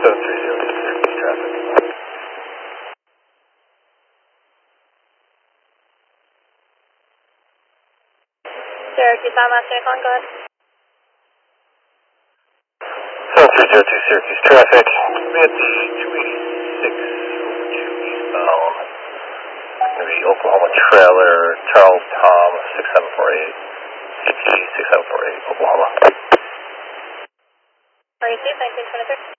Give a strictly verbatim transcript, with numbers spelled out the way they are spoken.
seven three zero two Syracuse traffic. Syracuse, I'm asking on, go ahead. seven three zero two Syracuse traffic. We at the two eighty-six over two eastbound. Going to be Oklahoma trailer, Charles Tom, six seven four eight. C T six seven four eight, Oklahoma. Are you safe, nineteen twenty-six?